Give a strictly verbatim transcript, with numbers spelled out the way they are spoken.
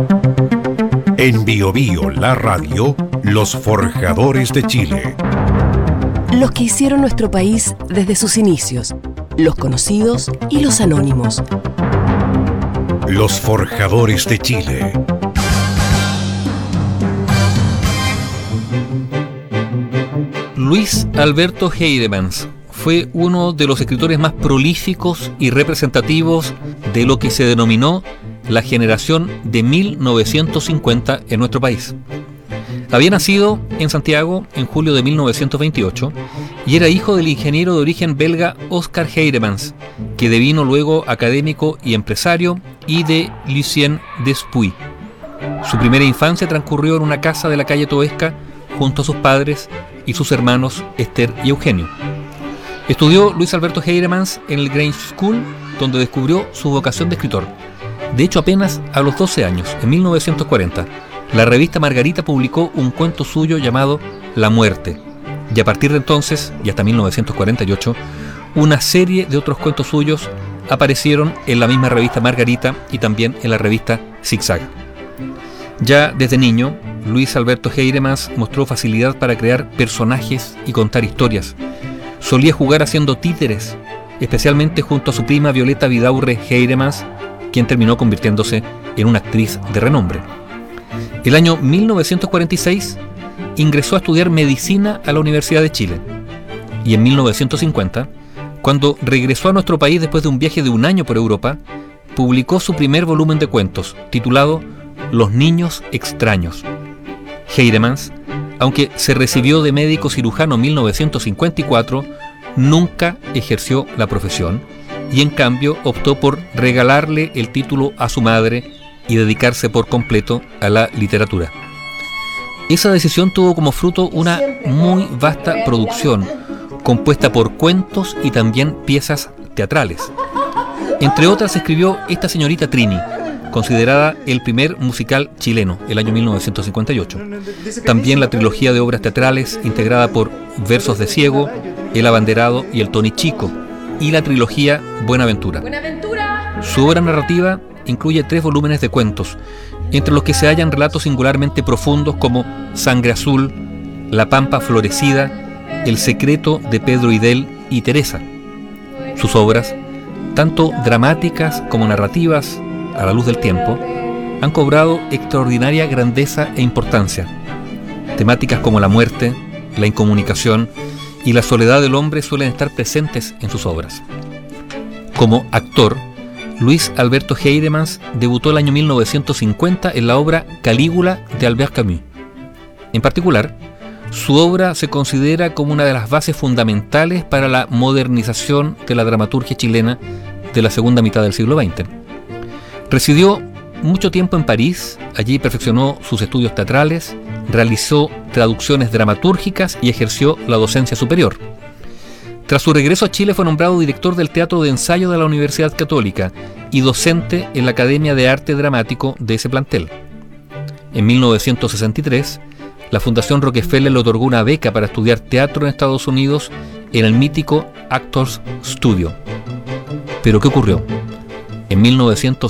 En Bio Bio, la radio, los forjadores de Chile. Los que hicieron nuestro país desde sus inicios, los conocidos y los anónimos. Los forjadores de Chile. Luis Alberto Heiremans fue uno de los escritores más prolíficos y representativos de lo que se denominó la generación de mil novecientos cincuenta en nuestro país. Había nacido en Santiago en julio de mil novecientos veintiocho y era hijo del ingeniero de origen belga Oscar Heiremans, que devino luego académico y empresario, y de Lucien Despuy. Su primera infancia transcurrió en una casa de la calle Toesca junto a sus padres y sus hermanos Esther y Eugenio. Estudió Luis Alberto Heiremans en el Grange School, donde descubrió su vocación de escritor. De hecho, apenas a los doce años, en mil novecientos cuarenta, la revista Margarita publicó un cuento suyo llamado La Muerte, y a partir de entonces, y hasta mil novecientos cuarenta y ocho, una serie de otros cuentos suyos aparecieron en la misma revista Margarita y también en la revista Zigzag. Ya desde niño, Luis Alberto Heiremans mostró facilidad para crear personajes y contar historias. Solía jugar haciendo títeres, especialmente junto a su prima Violeta Vidaurre Heiremans, quien terminó convirtiéndose en una actriz de renombre. El año mil novecientos cuarenta y seis ingresó a estudiar medicina a la Universidad de Chile, y en mil novecientos cincuenta, cuando regresó a nuestro país después de un viaje de un año por Europa, publicó su primer volumen de cuentos, titulado Los niños extraños. Heiremans, aunque se recibió de médico cirujano en mil novecientos cincuenta y cuatro, nunca ejerció la profesión y en cambio optó por regalarle el título a su madre y dedicarse por completo a la literatura. Esa decisión tuvo como fruto una muy vasta producción, compuesta por cuentos y también piezas teatrales. Entre otras escribió Esta señorita Trini, considerada el primer musical chileno, el año mil novecientos cincuenta y ocho. También la trilogía de obras teatrales integrada por Versos de Ciego, El Abanderado y El Tony Chico, y la trilogía Buenaventura. Su obra narrativa incluye tres volúmenes de cuentos, entre los que se hallan relatos singularmente profundos como Sangre Azul, La Pampa Florecida, El secreto de Pedro Hidel y Teresa. Sus obras, tanto dramáticas como narrativas, a la luz del tiempo, han cobrado extraordinaria grandeza e importancia. Temáticas como la muerte, la incomunicación y la soledad del hombre suelen estar presentes en sus obras. Como actor, Luis Alberto Heiremans debutó el año mil novecientos cincuenta en la obra Calígula de Albert Camus. En particular, su obra se considera como una de las bases fundamentales para la modernización de la dramaturgia chilena de la segunda mitad del siglo veinte. Residió mucho tiempo en París, allí perfeccionó sus estudios teatrales, realizó traducciones dramatúrgicas y ejerció la docencia superior. Tras su regreso a Chile fue nombrado director del Teatro de Ensayo de la Universidad Católica y docente en la Academia de Arte Dramático de ese plantel. En mil novecientos sesenta y tres, la Fundación Rockefeller le otorgó una beca para estudiar teatro en Estados Unidos en el mítico Actors Studio. ¿Pero qué ocurrió? En mil novecientos